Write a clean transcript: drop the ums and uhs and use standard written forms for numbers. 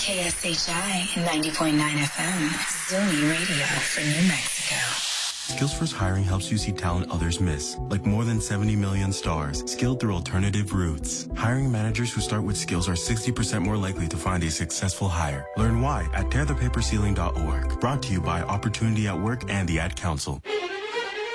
KSHI 90.9 FM, Zoomy Radio for New Mexico. Skills Hiring helps you see talent others miss, like more than 70 million stars, skilled through alternative routes. Hiring managers who start with skills are 60% more likely to find a successful hire. Learn why at tearthepaperceiling.org. Brought to you by Opportunity at Work and the Ad Council.